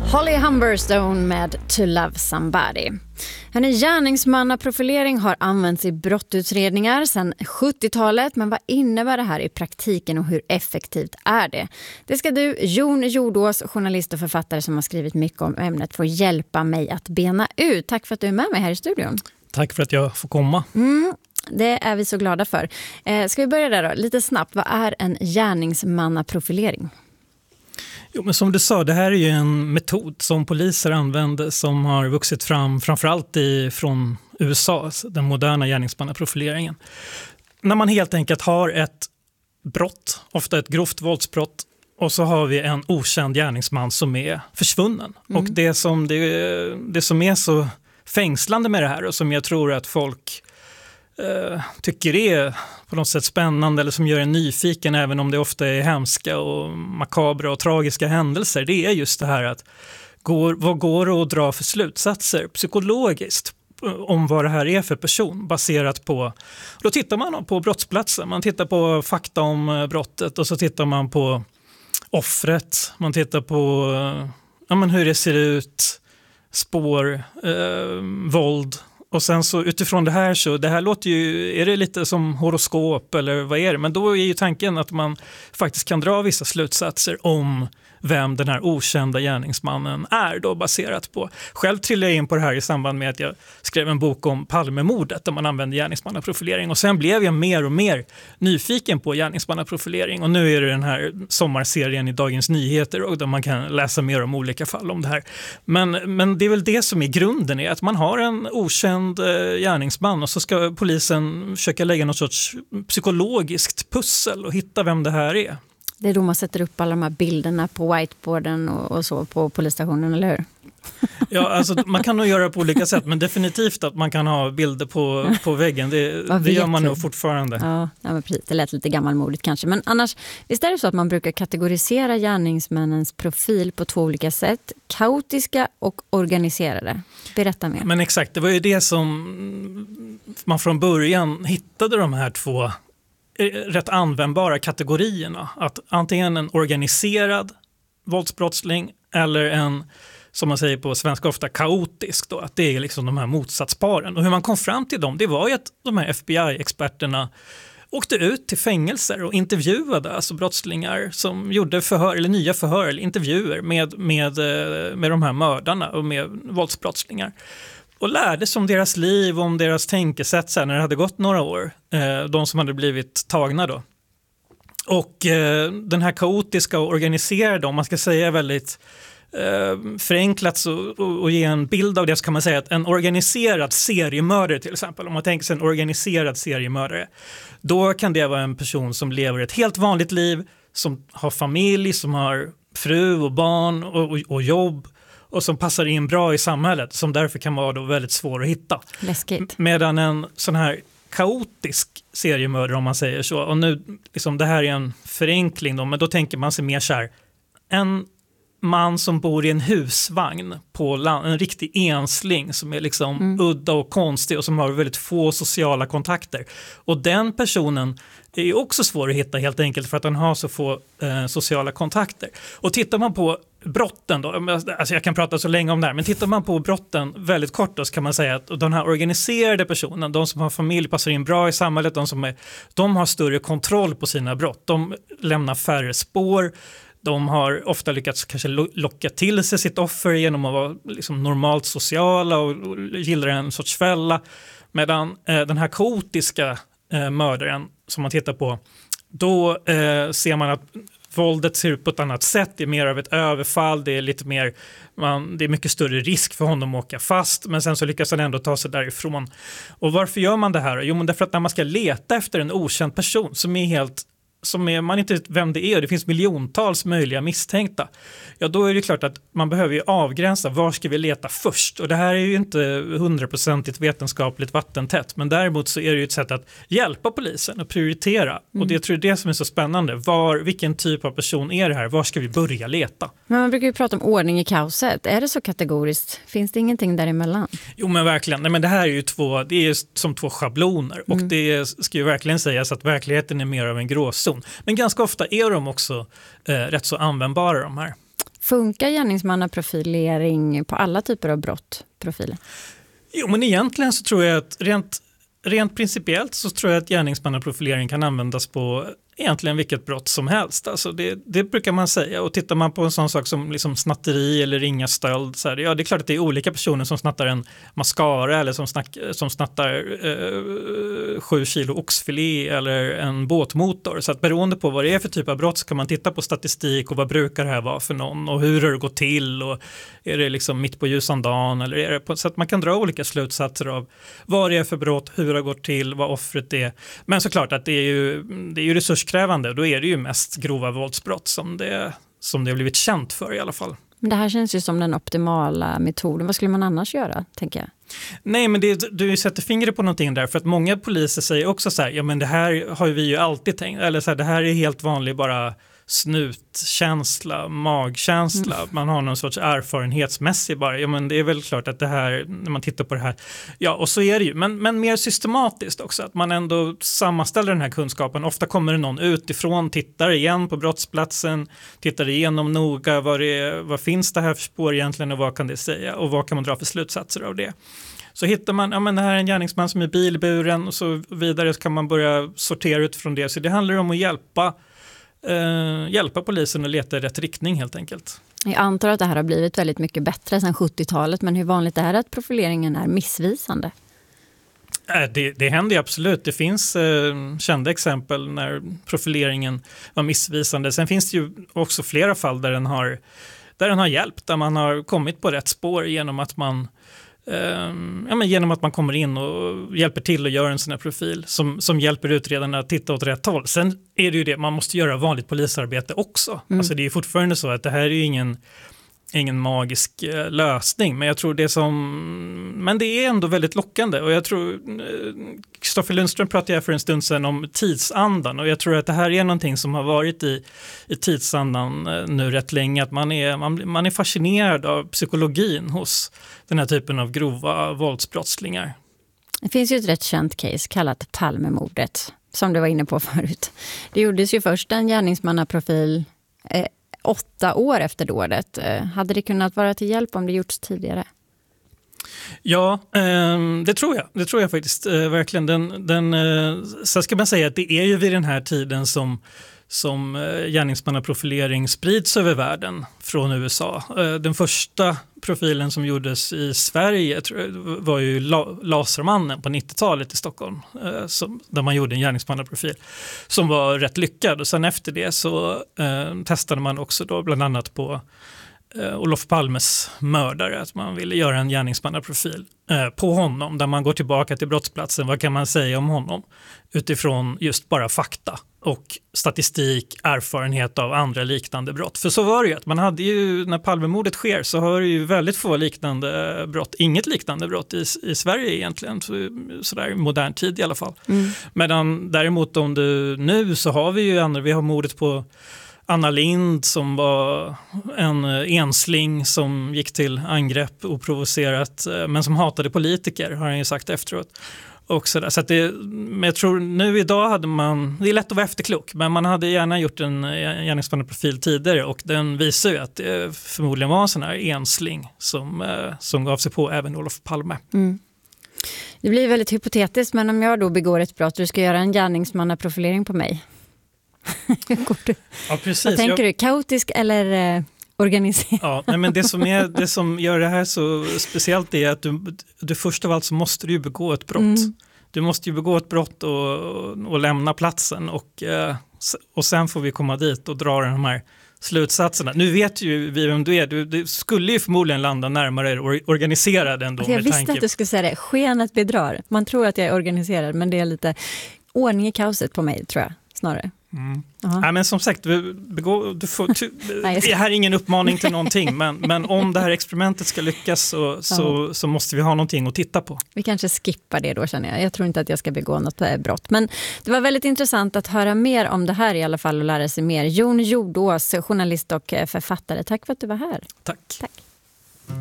Holly Humberstone med To Love Somebody. Gärningsmannaprofilering har använts i brottutredningar sedan 70-talet, men vad innebär det här i praktiken och hur effektivt är det? Det ska du, Jon Jordås, journalist och författare som har skrivit mycket om ämnet, få hjälpa mig att bena ut. Tack för att du är med mig här i studion. Tack för att jag får komma. Det är vi så glada för. Ska vi börja där då? Lite snabbt, vad är en gärningsmannaprofilering? Jo, men som du sa, det här är ju en metod som poliser använder som har vuxit fram framförallt från USA, den moderna gärningsmannaprofileringen. När man helt enkelt har ett brott, ofta ett grovt våldsbrott, och så har vi en okänd gärningsman som är försvunnen. Och det som är så fängslande med det här och som jag tror att folk tycker är på något sätt spännande eller som gör en nyfiken även om det ofta är hemska och makabra och tragiska händelser, det är just det här att vad går att dra för slutsatser psykologiskt om vad det här är för person baserat på, då tittar man på brottsplatsen, man tittar på fakta om brottet och så tittar man på offret, man tittar på hur det ser ut, spår, våld. Och sen så utifrån det här så, det här låter ju, är det lite som horoskop eller vad är det? Men då är ju tanken att man faktiskt kan dra vissa slutsatser om vem den här okända gärningsmannen är då baserat på. Själv trillade jag in på det här i samband med att jag skrev en bok om Palmemordet där man använde gärningsmannaprofilering och sen blev jag mer och mer nyfiken på gärningsmannaprofilering och nu är det den här sommarserien i Dagens Nyheter och där man kan läsa mer om olika fall om det här. Men det är väl det som är grunden är att man har en okänd gärningsman och så ska polisen försöka lägga något sorts psykologiskt pussel och hitta vem det här är. Det är då man sätter upp alla de här bilderna på whiteboarden och så på polisstationen, eller hur? Ja, alltså man kan nog göra på olika sätt, men definitivt att man kan ha bilder på väggen, det gör man nog fortfarande. Ja, men precis. Det lät lite gammalmodigt kanske. Men annars, visst är det så att man brukar kategorisera gärningsmännens profil på två olika sätt? Kaotiska och organiserade. Berätta mer. Men exakt, det var ju det som man från början hittade de här två rätt användbara kategorierna. Att antingen en organiserad våldsbrottsling eller en, som man säger på svenska ofta, kaotisk då. Att det är liksom de här motsatsparen. Och hur man kom fram till dem, det var ju att de här FBI-experterna åkte ut till fängelser och intervjuade alltså brottslingar som gjorde förhör eller nya förhör eller intervjuer med de här mördarna och med våldsbrottslingar. Och lärde sig om deras liv, om deras tänkesätt sen när det hade gått några år. De som hade blivit tagna då. Och den här kaotiska och organiserade, om man ska säga väldigt förenklat och ge en bild av det, så kan man säga att en organiserad seriemördare till exempel, om man tänker sig en organiserad seriemördare, då kan det vara en person som lever ett helt vanligt liv, som har familj, som har fru och barn och jobb, och som passar in bra i samhället, som därför kan vara då väldigt svår att hitta. Läskigt. Medan en sån här kaotisk seriemördare, om man säger så, och nu liksom, det här är en förenkling då, men då tänker man sig mer så här, en man som bor i en husvagn på en riktig ensling som är liksom udda och konstig och som har väldigt få sociala kontakter. Och den personen är också svår att hitta helt enkelt för att den har så få sociala kontakter. Och tittar man på brotten då, alltså jag kan prata så länge om det här, men tittar man på brotten väldigt kort då, så kan man säga att den här organiserade personen, de som har familj, passar in bra i samhället, de har större kontroll på sina brott. De lämnar färre spår. De har ofta lyckats kanske locka till sig sitt offer genom att vara liksom normalt sociala och gillar en sorts fälla. Medan den här kaotiska mördaren som man tittar på, då ser man att våldet ser ut på ett annat sätt. Det är mer av ett överfall, det är lite mer, det är mycket större risk för honom att åka fast, men sen så lyckas han ändå ta sig därifrån. Och varför gör man det här? Jo, men därför att när man ska leta efter en okänd person man inte vet vem det är och det finns miljontals möjliga misstänkta, ja då är det klart att man behöver ju avgränsa var ska vi leta först, och det här är ju inte 100% vetenskapligt vattentätt, men däremot så är det ju ett sätt att hjälpa polisen att prioritera och det tror jag är det som är så spännande. Vilken typ av person är det här? Var ska vi börja leta? Men man brukar ju prata om ordning i kaoset. Är det så kategoriskt? Finns det ingenting däremellan? Jo, men verkligen. Nej, men det här är ju det är som två schabloner och det ska ju verkligen sägas att verkligheten är mer av en gråzon. Men ganska ofta är de också rätt så användbara de här. Funkar gärningsmannaprofilering på alla typer av brottprofiler? Jo, men egentligen så tror jag att rent principiellt så tror jag att gärningsmannaprofilering kan användas på egentligen vilket brott som helst. Alltså det brukar man säga. Och tittar man på en sån sak som liksom snatteri eller ringa stöld, så här, ja, det är klart att det är olika personer som snattar en mascara eller som snattar 7 kilo oxfilé eller en båtmotor. Så att beroende på vad det är för typ av brott så kan man titta på statistik och vad brukar det här vara för någon och hur har det gått till och är det liksom mitt på ljusan dagen eller är det på, så att man kan dra olika slutsatser av vad det är för brott, hur det har gått till, vad offret är. Men såklart att det är ju resurskrävande och då är det ju mest grova våldsbrott som det har blivit känt för i alla fall. Men det här känns ju som den optimala metoden. Vad skulle man annars göra, tänker jag? Nej, men du sätter fingret på någonting där, för att många poliser säger också så här, ja men det här har vi ju alltid tänkt, eller så här, det här är helt vanlig bara snutkänsla, magkänsla, man har någon sorts erfarenhetsmässig bara, ja men det är väl klart att det här, när man tittar på det här, ja och så är det ju, men mer systematiskt också, att man ändå sammanställer den här kunskapen, ofta kommer det någon utifrån, tittar igen på brottsplatsen, tittar igenom noga, vad finns det här för spår egentligen och vad kan det säga och vad kan man dra för slutsatser av det. Så hittar man, ja men det här är en gärningsman som är bilburen och så vidare, så kan man börja sortera utifrån det, så det handlar om att hjälpa polisen att leta i rätt riktning helt enkelt. Jag antar att det här har blivit väldigt mycket bättre sedan 70-talet, men hur vanligt är det att profileringen är missvisande? Det händer ju absolut. Det finns kända exempel när profileringen var missvisande. Sen finns det ju också flera fall där den har hjälpt, där man har kommit på rätt spår genom att man kommer in och hjälper till och gör en sån här profil som hjälper utredarna att titta åt rätt håll. Sen är det ju det, man måste göra vanligt polisarbete också. Alltså det är fortfarande så att det här är ju ingen magisk lösning, men jag tror men det är ändå väldigt lockande, och jag tror Kristoffer Lundström pratade jag för en stund sedan om tidsandan, och jag tror att det här är någonting som har varit i tidsandan nu rätt länge, att man är fascinerad av psykologin hos den här typen av grova våldsbrottslingar. Det finns ju ett rätt känt case kallat Palmemordet, som du var inne på förut. Det gjordes ju först en gärningsmannaprofil 8 år efter dådet. Hade det kunnat vara till hjälp om det gjorts tidigare? Ja, det tror jag. Det tror jag faktiskt verkligen. Så ska man säga att det är ju vid den här tiden som gärningsmannaprofilering sprids över världen från USA. Den första profilen som gjordes i Sverige var ju Lasermannen på 90-talet i Stockholm, där man gjorde en gärningsmannaprofil som var rätt lyckad. Och sen efter det så testade man också då bland annat på Olof Palmes mördare, att man ville göra en gärningsmannaprofil på honom, där man går tillbaka till brottsplatsen. Vad kan man säga om honom utifrån just bara fakta och statistik, erfarenhet av andra liknande brott. För så var det ju, att man hade ju, när Palmemordet sker så har det ju väldigt få liknande brott, inget liknande brott i Sverige egentligen, sådär i modern tid i alla fall. Medan däremot nu så har vi har mordet på Anna Lind, som var en ensling som gick till angrepp oprovocerat, men som hatade politiker, har han ju sagt efteråt. Och så att men jag tror nu idag det är lätt att vara efterklok, men man hade gärna gjort en gärningsmannaprofil tidigare, och den visar ju att det förmodligen var en sån här ensling som gav sig på även Olof Palme. Det blir väldigt hypotetiskt, men om jag då begår ett brott och du ska göra en gärningsmannaprofilering på mig, ja, precis. Vad tänker du? Kaotisk eller organiserad? Ja, nej, men det som gör det här så speciellt är att du först av allt så måste du ju begå ett brott. Du måste ju begå ett brott och lämna platsen, och sen får vi komma dit och dra de här slutsatserna. Nu vet ju vi vem du är. Du skulle ju förmodligen landa närmare organiserad ändå. Jag visste att du skulle säga det. Skenet bedrar. Man tror att jag är organiserad, men det är lite ordning i kaoset på mig, tror jag, snarare. Ja, men som sagt, det här är ingen uppmaning till någonting, men om det här experimentet ska lyckas så måste vi ha någonting att titta på. Vi kanske skippar det då, känner jag. Jag tror inte att jag ska begå något brott. Men det var väldigt intressant att höra mer om det här i alla fall och lära sig mer. Jon Jordås, journalist och författare. Tack för att du var här. Tack.